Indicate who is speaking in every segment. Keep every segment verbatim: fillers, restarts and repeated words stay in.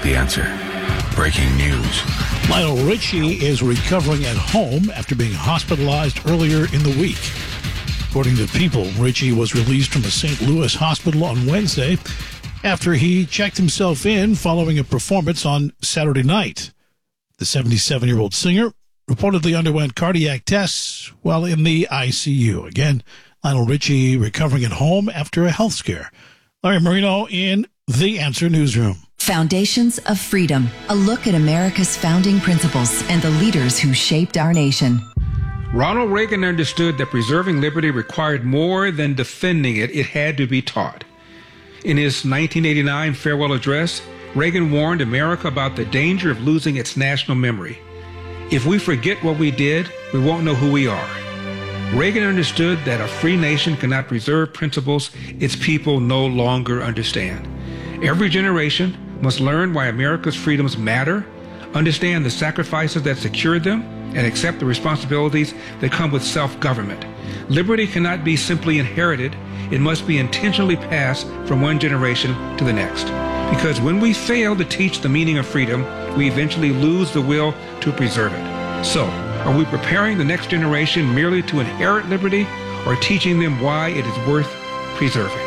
Speaker 1: The Answer. Breaking news.
Speaker 2: Lionel Richie is recovering at home after being hospitalized earlier in the week. According to People, Richie was released from a Saint Louis hospital on Wednesday after he checked himself in following a performance on Saturday night. The seventy-seven-year-old singer reportedly underwent cardiac tests while in the I C U. Again, Lionel Richie recovering at home after a health scare. Larry Marino in The Answer Newsroom.
Speaker 3: Foundations of Freedom, a look at America's founding principles and the leaders who shaped our nation.
Speaker 4: Ronald Reagan understood that preserving liberty required more than defending it. It had to be taught. In his nineteen eighty-nine farewell address, Reagan warned America about the danger of losing its national memory. If we forget what we did, we won't know who we are. Reagan understood that a free nation cannot preserve principles its people no longer understand. Every generation must learn why America's freedoms matter, understand the sacrifices that secured them, and accept the responsibilities that come with self-government. Liberty cannot be simply inherited. It must be intentionally passed from one generation to the next. Because when we fail to teach the meaning of freedom, we eventually lose the will to preserve it. So, are we preparing the next generation merely to inherit liberty, or teaching them why it is worth preserving?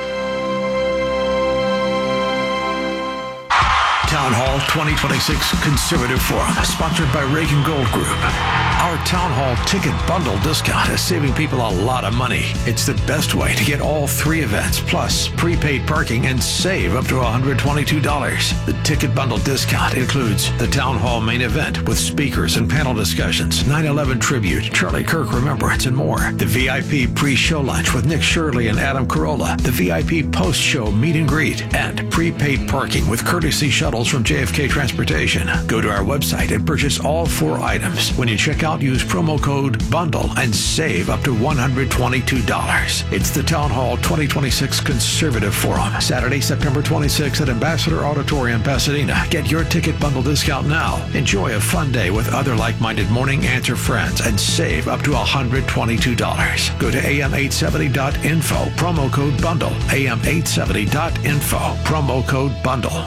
Speaker 5: Town Hall twenty twenty-six Conservative Forum, sponsored by Reagan Gold Group. Our Town Hall ticket bundle discount is saving people a lot of money. It's the best way to get all three events, plus prepaid parking, and save up to one hundred twenty-two dollars. The ticket bundle discount includes the Town Hall main event with speakers and panel discussions, nine eleven tribute, Charlie Kirk Remembrance, and more. The V I P pre-show lunch with Nick Shirley and Adam Carolla. The V I P post-show meet and greet. And prepaid parking with courtesy shuttles from J F K Transportation. Go to our website and purchase all four items. When you check out, use promo code BUNDLE and save up to one hundred twenty-two dollars. It's the Town Hall twenty twenty-six Conservative Forum, Saturday, September twenty-sixth at Ambassador Auditorium, Pasadena. Get your ticket bundle discount now. Enjoy a fun day with other like-minded Morning Answer friends and save up to one hundred twenty-two dollars. Go to A M eight seventy dot info, promo code BUNDLE. A M eight seventy dot info, promo code BUNDLE.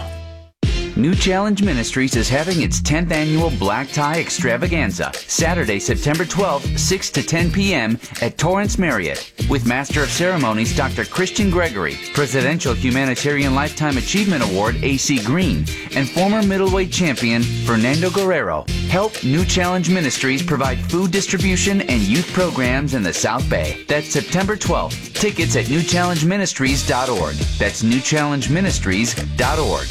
Speaker 6: New Challenge Ministries is having its tenth annual Black Tie Extravaganza, Saturday, September twelfth, six to ten p.m. at Torrance Marriott, with Master of Ceremonies Doctor Christian Gregory, Presidential Humanitarian Lifetime Achievement Award A C Green, and former middleweight champion Fernando Guerrero. Help New Challenge Ministries provide food distribution and youth programs in the South Bay. That's September twelfth. Tickets at new challenge ministries dot org. That's new challenge ministries dot org.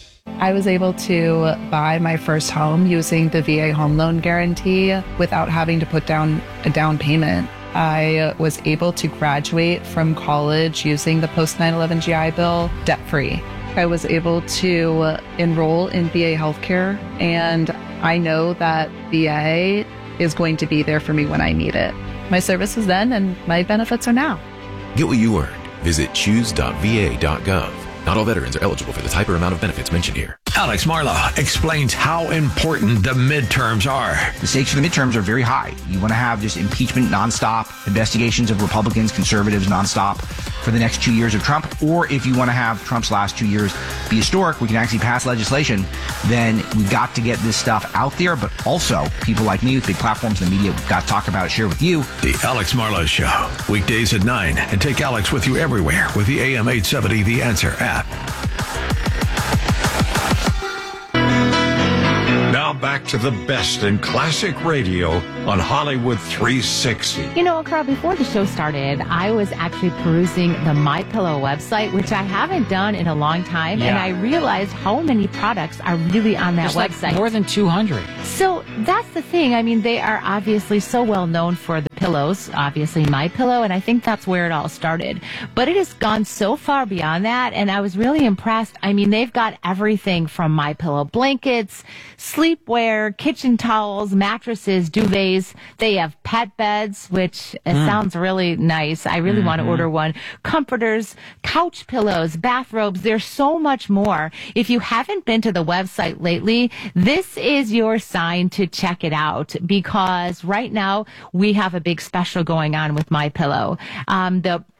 Speaker 7: I was able to buy my first home using the V A home loan guarantee without having to put down a down payment. I was able to graduate from college using the post nine eleven G I Bill debt-free. I was able to enroll in V A healthcare, and I know that V A is going to be there for me when I need it. My service was then, and my benefits are now.
Speaker 8: Get what you earned. Visit choose dot v a dot gov. Not all veterans are eligible for the type or amount of benefits mentioned here.
Speaker 5: Alex Marlow explains how important the midterms are.
Speaker 9: The stakes for the midterms are very high. You want to have just impeachment nonstop, investigations of Republicans, conservatives nonstop for the next two years of Trump. Or if you want to have Trump's last two years be historic, we can actually pass legislation, then we've got to get this stuff out there. But also, people like me with big platforms in the media, we've got to talk about it, share with you.
Speaker 5: The Alex Marlow Show, weekdays at nine. And take Alex with you everywhere with the A M eight seventy The Answer app.
Speaker 10: Now back to the best in classic radio on Hollywood three sixty.
Speaker 11: You know, Carl, before the show started, I was actually perusing the MyPillow website, which I haven't done in a long time, yeah. and I realized how many products are really on that
Speaker 12: There's
Speaker 11: website.
Speaker 12: Like more than two hundred.
Speaker 11: So that's the thing. I mean, they are obviously so well known for the pillows, obviously MyPillow, and I think that's where it all started. But it has gone so far beyond that, and I was really impressed. I mean, they've got everything from MyPillow blankets, sleepwear, kitchen towels, mattresses, duvets. They have pet beds, which it mm. sounds really nice. I really mm-hmm. want to order one. Comforters, couch pillows, bathrobes. There's so much more. If you haven't been to the website lately, this is your sign to check it out, because right now we have a big special going on with MyPillow. Um, the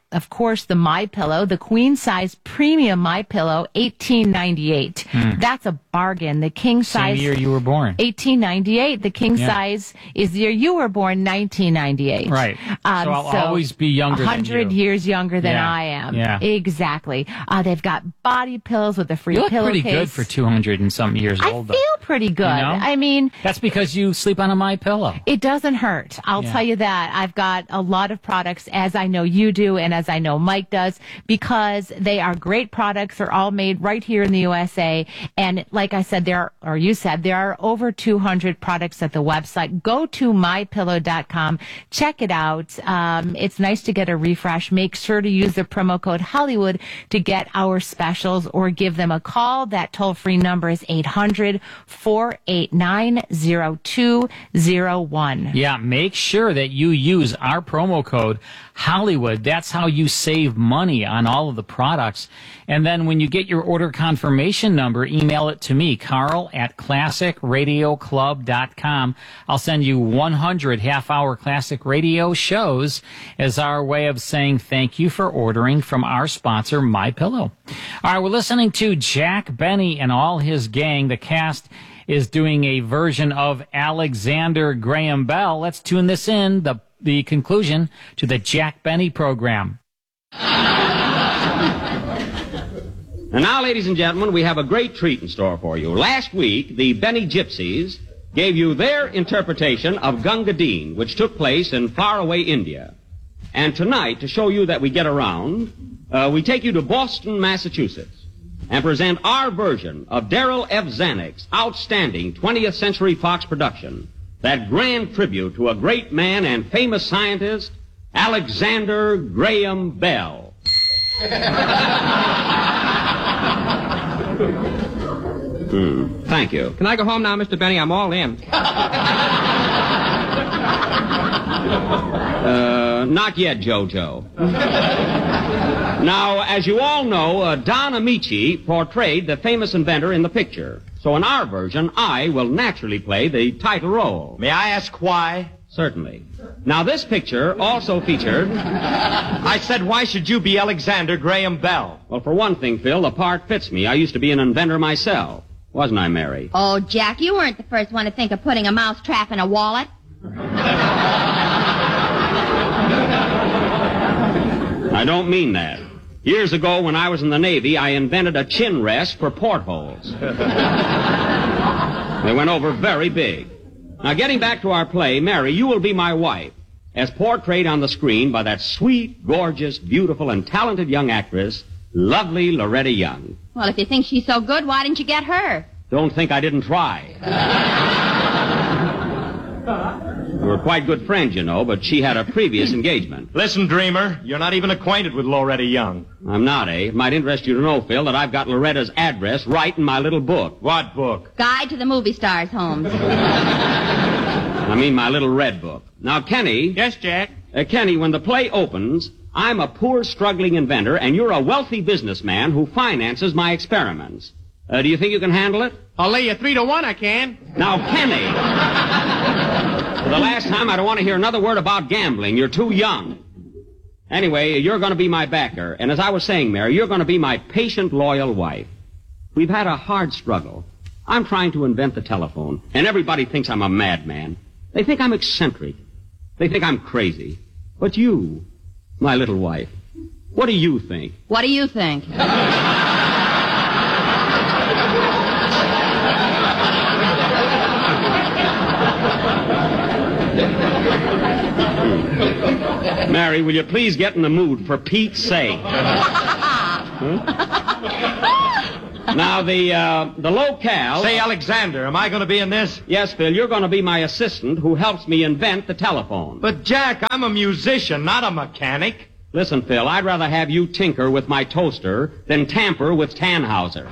Speaker 11: of course, the MyPillow, the queen size premium MyPillow, eighteen ninety-eight. Mm. That's a bargain. The king size.
Speaker 12: Same year you were born.
Speaker 11: eighteen ninety-eight. The king
Speaker 12: yeah.
Speaker 11: size is the year you were born, nineteen ninety-eight.
Speaker 12: Right. Um, so I'll so always be younger than you.
Speaker 11: one hundred years younger than
Speaker 12: yeah.
Speaker 11: I am.
Speaker 12: Yeah.
Speaker 11: Exactly. Uh, they've got body pillows with a free
Speaker 12: you look
Speaker 11: pillowcase.
Speaker 12: pretty good for two hundred and some years
Speaker 11: I
Speaker 12: old.
Speaker 11: I feel pretty good.
Speaker 12: You know?
Speaker 11: I mean,
Speaker 12: that's because you sleep on a MyPillow.
Speaker 11: It doesn't hurt. I'll yeah. tell you that. I've got a lot of products, as I know you do, and as I know Mike does, because they are great products. They're all made right here in the U S A. And like I said, there, or you said, there are over two hundred products at the website. Go to my pillow dot com. Check it out. Um, it's nice to get a refresh. Make sure to use the promo code Hollywood to get our specials, or give them a call. That toll-free number is eight hundred, four eight nine, zero two zero one.
Speaker 12: Yeah, make sure that you use our promo code Hollywood. That's how you save money on all of the products. And then when you get your order confirmation number, email it to me, Carl at classic radio club dot com. I'll send you one hundred half-hour classic radio shows as our way of saying thank you for ordering from our sponsor, MyPillow. All right, we're listening to Jack Benny and all his gang. The cast is doing a version of Alexander Graham Bell. Let's tune this in, the, the conclusion to the Jack Benny program.
Speaker 13: And now, ladies and gentlemen, we have a great treat in store for you. Last week, the Benny Gypsies gave you their interpretation of Gunga Din, which took place in faraway India. And tonight, to show you that we get around, uh, we take you to Boston, Massachusetts, and present our version of Darryl F. Zanuck's outstanding twentieth Century Fox production, that grand tribute to a great man and famous scientist, Alexander Graham Bell. Hmm. Thank you.
Speaker 14: Can I go home now, Mister Benny? I'm all in.
Speaker 13: uh, not yet, Jojo. Now, as you all know, uh, Don Amici portrayed the famous inventor in the picture. So in our version, I will naturally play the title role.
Speaker 15: May I ask why?
Speaker 13: Certainly. Now, this picture also featured...
Speaker 15: I said, why should you be Alexander Graham Bell?
Speaker 13: Well, for one thing, Phil, the part fits me. I used to be an inventor myself. Wasn't I, Mary?
Speaker 16: Oh, Jack, you weren't the first one to think of putting a mousetrap in a wallet.
Speaker 13: I don't mean that. Years ago, when I was in the Navy, I invented a chin rest for portholes. They went over very big. Now, getting back to our play, Mary, you will be my wife, as portrayed on the screen by that sweet, gorgeous, beautiful, and talented young actress, lovely Loretta Young.
Speaker 16: Well, if you think she's so good, why didn't you get her?
Speaker 13: Don't think I didn't try. We were quite good friends, you know, but she had a previous engagement.
Speaker 15: Listen, Dreamer, you're not even acquainted with Loretta Young.
Speaker 13: I'm not, eh? It might interest you to know, Phil, that I've got Loretta's address right in my little book.
Speaker 15: What book?
Speaker 16: Guide to the Movie Stars, Holmes.
Speaker 13: I mean my little red book. Now, Kenny...
Speaker 14: Yes, Jack?
Speaker 13: Uh, Kenny, when the play opens, I'm a poor, struggling inventor, and you're a wealthy businessman who finances my experiments. Uh, do you think you can handle it?
Speaker 14: I'll lay you three to one, I can.
Speaker 13: Now, Kenny... For the last time, I don't want to hear another word about gambling. You're too young. Anyway, you're going to be my backer. And as I was saying, Mary, you're going to be my patient, loyal wife. We've had a hard struggle. I'm trying to invent the telephone, and everybody thinks I'm a madman. They think I'm eccentric. They think I'm crazy. But you, my little wife, what do you think?
Speaker 16: What do you think?
Speaker 13: Mary, will you please get in the mood for Pete's sake? Huh? Now, the, uh, the locale...
Speaker 15: Say, Alexander, am I going to be in this?
Speaker 13: Yes, Phil, you're going to be my assistant who helps me invent the telephone.
Speaker 15: But, Jack, I'm a musician, not a mechanic.
Speaker 13: Listen, Phil, I'd rather have you tinker with my toaster than tamper with Tannhauser.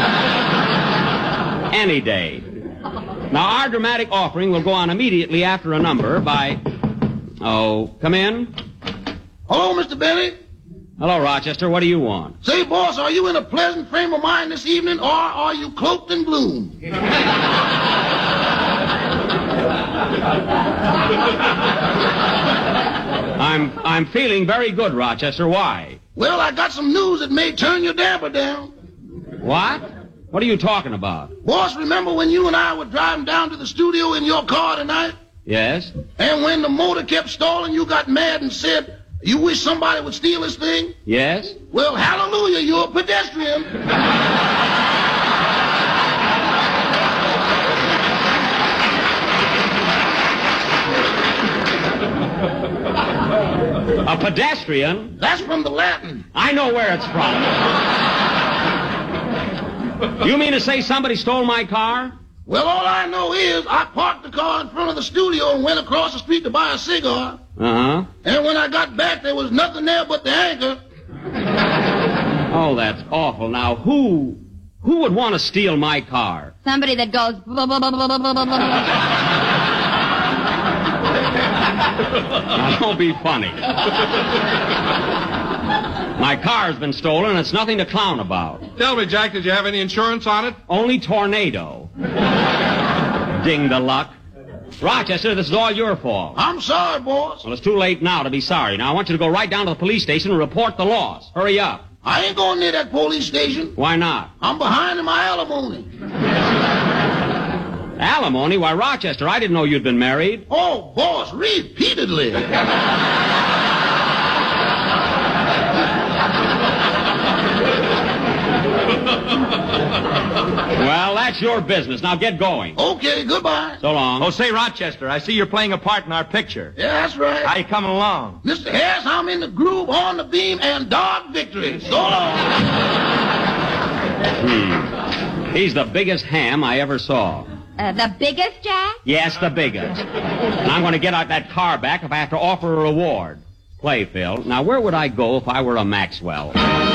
Speaker 13: Any day. Now, our dramatic offering will go on immediately after a number by... Oh, come in.
Speaker 17: Hello, Mister Benny.
Speaker 13: Hello, Rochester. What do you want?
Speaker 17: Say, boss, are you in a pleasant frame of mind this evening, or are you cloaked in gloom?
Speaker 13: I'm, I'm feeling very good, Rochester. Why?
Speaker 17: Well, I got some news that may turn your damper down.
Speaker 13: What? What are you talking about?
Speaker 17: Boss, remember when you and I were driving down to the studio in your car tonight?
Speaker 13: Yes?
Speaker 17: And when the motor kept stalling, you got mad and said, you wish somebody would steal this thing?
Speaker 13: Yes?
Speaker 17: Well, hallelujah, you're a pedestrian.
Speaker 13: A pedestrian?
Speaker 17: That's from the Latin.
Speaker 13: I know where it's from. You mean to say somebody stole my car?
Speaker 17: Well, all I know is I parked the car in front of the studio and went across the street to buy a cigar.
Speaker 13: Uh-huh.
Speaker 17: And when I got back, there was nothing there but the anchor.
Speaker 13: Oh, that's awful. Now, who... who would want to steal my car?
Speaker 16: Somebody that goes... blah, blah, blah, blah, blah, blah, blah.
Speaker 13: Now, don't be funny. My car's been stolen, and it's nothing to clown about.
Speaker 14: Tell me, Jack, did you have any insurance on it?
Speaker 13: Only tornado. Ding the luck. Rochester, this is all your fault.
Speaker 17: I'm sorry, boss.
Speaker 13: Well, it's too late now to be sorry. Now, I want you to go right down to the police station and report the loss. Hurry up.
Speaker 17: I ain't going near that police station.
Speaker 13: Why not?
Speaker 17: I'm behind in my alimony.
Speaker 13: Alimony? Why, Rochester, I didn't know you'd been married.
Speaker 17: Oh, boss, repeatedly.
Speaker 13: Well, that's your business. Now get going.
Speaker 17: Okay, goodbye.
Speaker 13: So long.
Speaker 15: Oh, say, Rochester, I see you're playing a part in our picture.
Speaker 17: Yeah, that's right.
Speaker 15: How you coming along?
Speaker 17: Mister Harris, I'm in the groove, on the beam, and dog victory. So long.
Speaker 13: Hmm. He's the biggest ham I ever saw.
Speaker 16: Uh, the biggest, Jack?
Speaker 13: Yes, the biggest. And I'm going to get out that car back if I have to offer a reward. Play, Phil. Now, where would I go if I were a Maxwell?